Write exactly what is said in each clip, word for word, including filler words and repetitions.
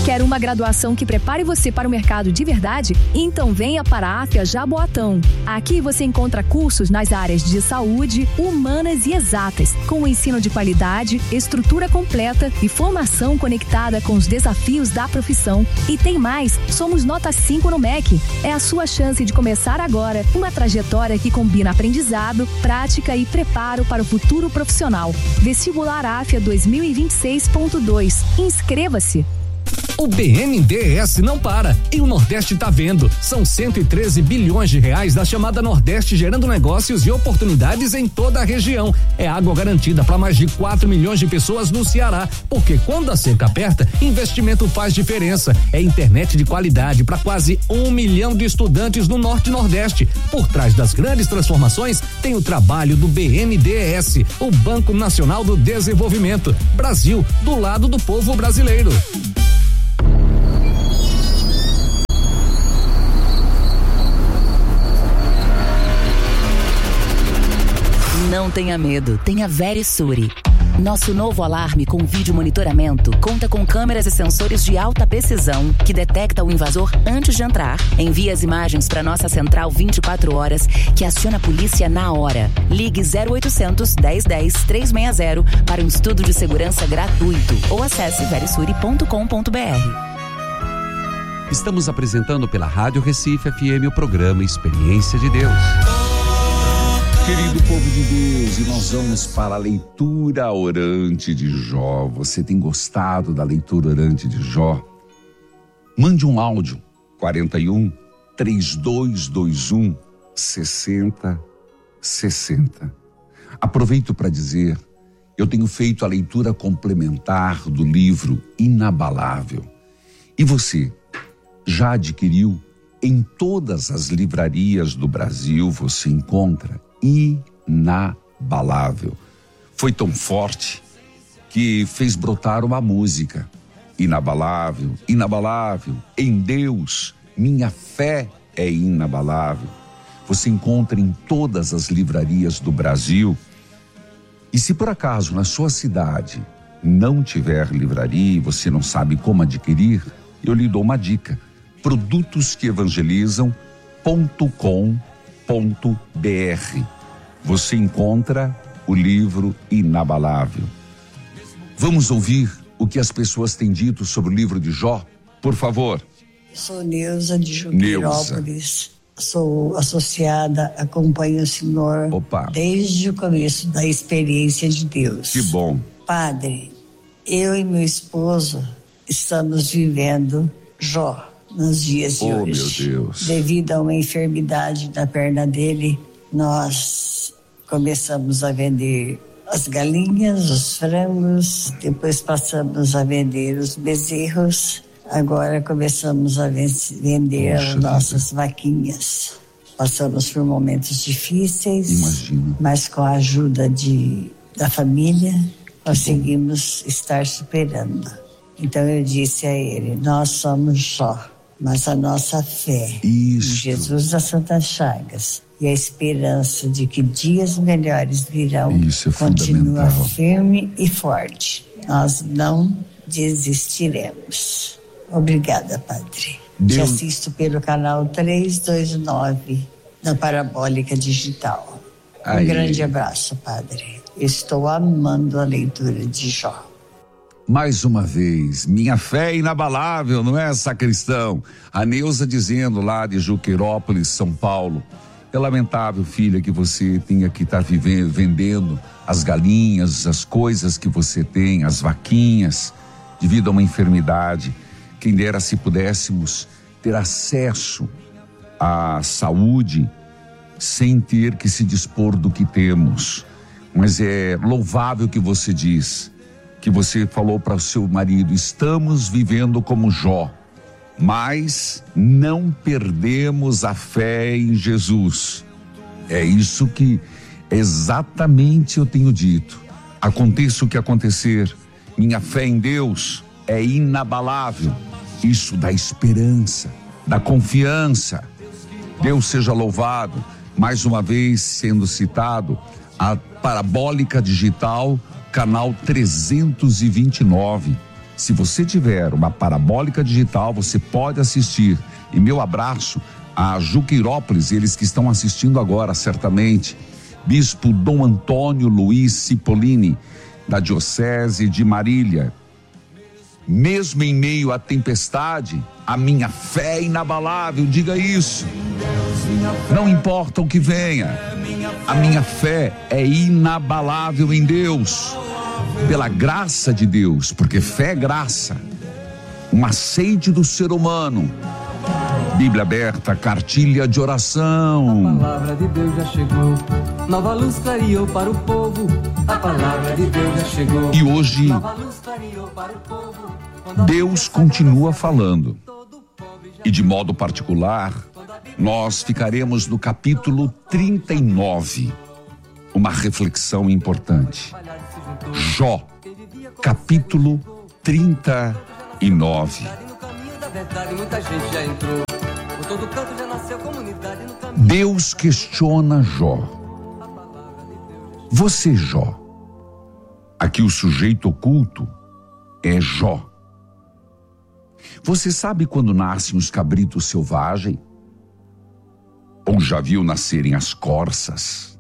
Quer uma graduação que prepare você para o mercado de verdade? Então venha para a Afia Jaboatão. Aqui você encontra cursos nas áreas de saúde, humanas e exatas, com ensino de qualidade, estrutura completa e formação conectada com os desafios da profissão. E tem mais, somos nota cinco no M E C. É a sua chance de começar agora uma trajetória que combina aprendizado, prática e preparo para o futuro profissional. Vestibular Afia dois mil e vinte e seis ponto dois. Inscreva-se! O B N D E S não para e o Nordeste tá vendo. São cento e treze bilhões de reais da chamada Nordeste gerando negócios e oportunidades em toda a região. É água garantida para mais de quatro milhões de pessoas no Ceará, porque quando a seca aperta, investimento faz diferença. É internet de qualidade para quase um milhão de estudantes no Norte e Nordeste. Por trás das grandes transformações tem o trabalho do B N D E S, o Banco Nacional do Desenvolvimento. Brasil, do lado do povo brasileiro. Não tenha medo, tenha Verisure. Nosso novo alarme com vídeo monitoramento conta com câmeras e sensores de alta precisão que detecta o invasor antes de entrar, envia as imagens para nossa central vinte e quatro horas, que aciona a polícia na hora. Ligue zero oitocentos, dez dez, trezentos e sessenta para um estudo de segurança gratuito ou acesse verisure ponto com ponto b r. Estamos apresentando pela Rádio Recife F M o programa Experiência de Deus. Querido povo de Deus, e nós vamos para a leitura orante de Jó. Você tem gostado da leitura orante de Jó? Mande um áudio, quarenta e um, trinta e dois vinte e um, sessenta, sessenta. Aproveito para dizer, eu tenho feito a leitura complementar do livro Inabalável. E você, já adquiriu? Em todas as livrarias do Brasil você encontra Inabalável. Foi tão forte que fez brotar uma música. Inabalável, inabalável, em Deus, minha fé é inabalável. Você encontra em todas as livrarias do Brasil. E se por acaso na sua cidade não tiver livraria e você não sabe como adquirir, eu lhe dou uma dica. produtos que evangelizam ponto com ponto b r. Você encontra o livro Inabalável. Vamos ouvir o que as pessoas têm dito sobre o livro de Jó? Por favor. Sou Neuza de Juquirópolis. Sou associada, acompanho o senhor Opa. desde o começo da experiência de Deus. Que bom. Padre, eu e meu esposo estamos vivendo Jó nos dias de oh, hoje. Meu Deus. Devido a uma enfermidade na perna dele, nós começamos a vender as galinhas, os frangos, depois passamos a vender os bezerros, agora começamos a vender Poxa, as nossas vida. vaquinhas. Passamos por momentos difíceis, Imagina. mas com a ajuda de, da família, conseguimos estar superando. Então eu disse a ele, nós somos Jó, mas a nossa fé Isso. em Jesus das Santas Chagas e a esperança de que dias melhores virão Isso é continua firme e forte. Nós não desistiremos. Obrigada, Padre. Deus... Te assisto pelo canal trezentos e vinte e nove da Parabólica Digital. Um Aí. grande abraço, Padre. Estou amando a leitura de Jó. Mais uma vez, minha fé é inabalável, não é, sacristão? A Neuza dizendo lá de Juqueirópolis, São Paulo. É lamentável, filha, que você tenha que estar vivendo, vendendo as galinhas, as coisas que você tem, as vaquinhas, devido a uma enfermidade. Quem dera se pudéssemos ter acesso à saúde sem ter que se dispor do que temos. Mas é louvável que você diz, que você falou para o seu marido, estamos vivendo como Jó, mas não perdemos a fé em Jesus. É isso que exatamente eu tenho dito. Aconteça o que acontecer, minha fé em Deus é inabalável. Isso dá esperança, dá confiança. Deus seja louvado. Mais uma vez sendo citado a Parabólica Digital, canal trezentos e vinte e nove. Se você tiver uma parabólica digital, você pode assistir. E meu abraço a Juqueirópolis, eles que estão assistindo agora, certamente. Bispo Dom Antônio Luiz Cipollini, da Diocese de Marília. Mesmo em meio à tempestade, a minha fé é inabalável, diga isso. Não importa o que venha, a minha fé é inabalável em Deus, pela graça de Deus, porque fé é graça, um aceite do ser humano. Bíblia aberta, cartilha de oração. A palavra de Deus já chegou, nova luz clareou para o povo. A palavra de Deus já chegou. E hoje, Deus continua falando. E de modo particular, nós ficaremos no capítulo trinta e nove. Uma reflexão importante. Jó, capítulo trinta e nove. Deus questiona Jó. Você, Jó. Aqui o sujeito oculto é Jó. Você sabe quando nascem os cabritos selvagens? Ou já viu nascerem as corças?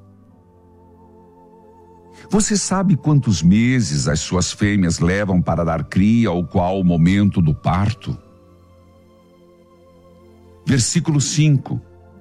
Você sabe quantos meses as suas fêmeas levam para dar cria ou qual o momento do parto? Versículo cinco.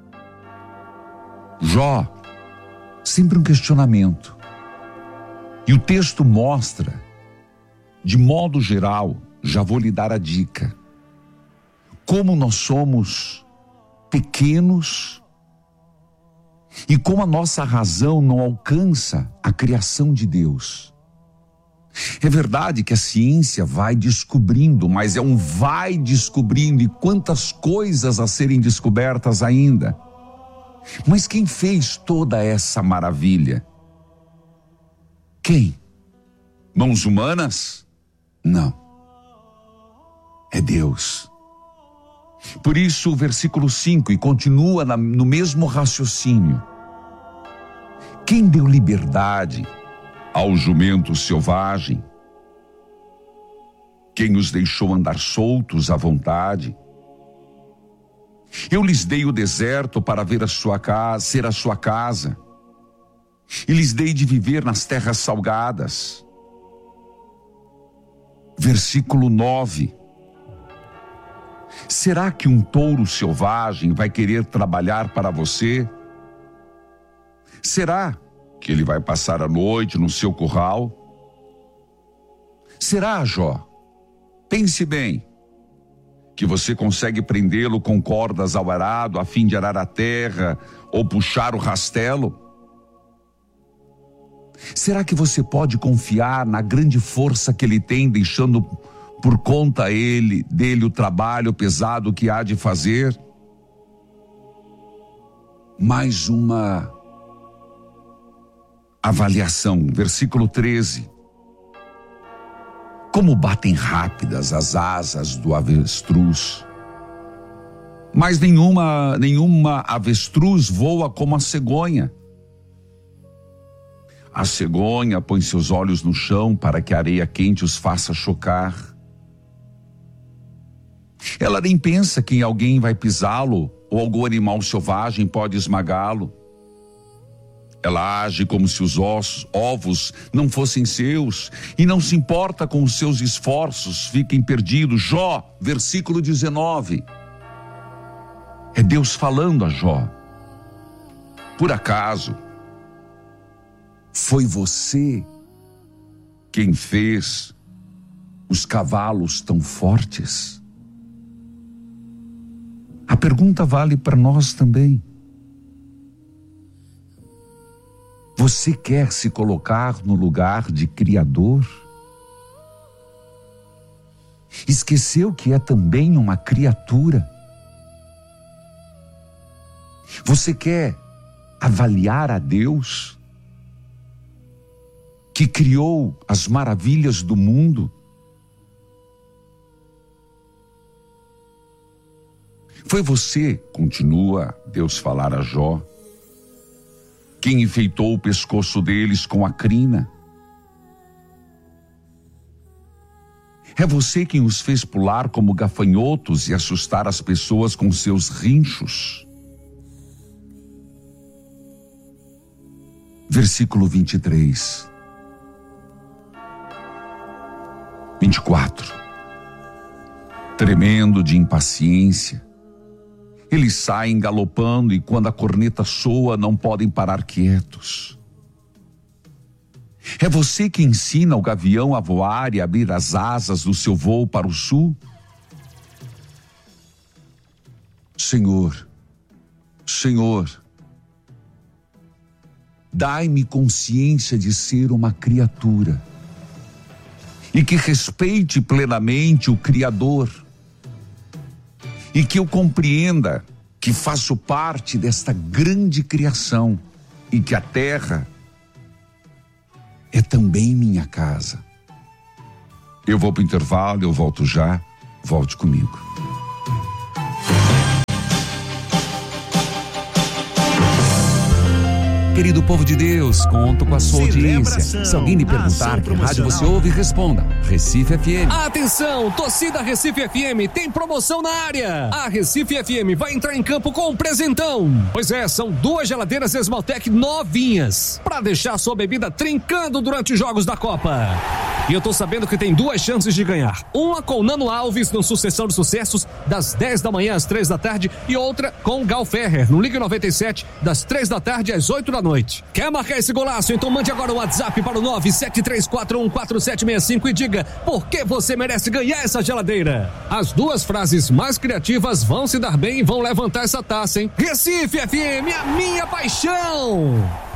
Jó, sempre um questionamento. E o texto mostra, de modo geral, já vou lhe dar a dica, como nós somos pequenos e como a nossa razão não alcança a criação de Deus. É verdade que a ciência vai descobrindo, mas é um vai descobrindo, e quantas coisas a serem descobertas ainda. Mas quem fez toda essa maravilha? Quem? Mãos humanas? Não. É Deus. Por isso o versículo cinco, e continua na, no mesmo raciocínio. Quem deu liberdade ao jumento selvagem? Quem os deixou andar soltos à vontade? Eu lhes dei o deserto para ver a sua casa, ser a sua casa, e lhes dei de viver nas terras salgadas. Versículo nove. Será que um touro selvagem vai querer trabalhar para você? Será que ele vai passar a noite no seu curral? Será, Jó? Pense bem, que você consegue prendê-lo com cordas ao arado a fim de arar a terra ou puxar o rastelo? Será que você pode confiar na grande força que ele tem, deixando por conta ele, dele o trabalho pesado que há de fazer? Mais uma avaliação, versículo treze. Como batem rápidas as asas do avestruz. Mas nenhuma, nenhuma avestruz voa como a cegonha. A cegonha põe seus olhos no chão para que a areia quente os faça chocar. Ela nem pensa que alguém vai pisá-lo ou algum animal selvagem pode esmagá-lo. Ela age como se os ossos, ovos não fossem seus e não se importa com os seus esforços, fiquem perdidos. Jó, versículo dezenove. É Deus falando a Jó. Por acaso, foi você quem fez os cavalos tão fortes? A pergunta vale para nós também. Você quer se colocar no lugar de Criador? Esqueceu que é também uma criatura? Você quer avaliar a Deus, que criou as maravilhas do mundo? Foi você, continua Deus falar a Jó, quem enfeitou o pescoço deles com a crina. É você quem os fez pular como gafanhotos e assustar as pessoas com seus rinchos. Versículo vinte e três. vinte e quatro. Tremendo de impaciência, eles saem galopando e quando a corneta soa não podem parar quietos. É você que ensina o gavião a voar e abrir as asas do seu voo para o sul? Senhor, Senhor, dai-me consciência de ser uma criatura e que respeite plenamente o Criador e que eu compreenda que faço parte desta grande criação e que a terra é também minha casa. Eu vou para o intervalo, eu volto já, volte comigo. Querido povo de Deus, conto com a sua audiência. Se alguém lhe perguntar que rádio você ouve, responda: Recife F M. Atenção, torcida Recife F M, tem promoção na área. A Recife F M vai entrar em campo com um presentão. Pois é, são duas geladeiras Esmaltec novinhas, pra deixar sua bebida trincando durante os jogos da Copa. E eu tô sabendo que tem duas chances de ganhar. Uma com Nano Alves no Sucessão de Sucessos, das dez da manhã às três da tarde, e outra com Gal Ferrer, no Liga noventa e sete, das três da tarde às oito da noite. Quer marcar esse golaço? Então mande agora um WhatsApp para o nove sete três quatro um quatro sete seis cinco e diga por que você merece ganhar essa geladeira. As duas frases mais criativas vão se dar bem e vão levantar essa taça, hein? Recife F M, a minha paixão!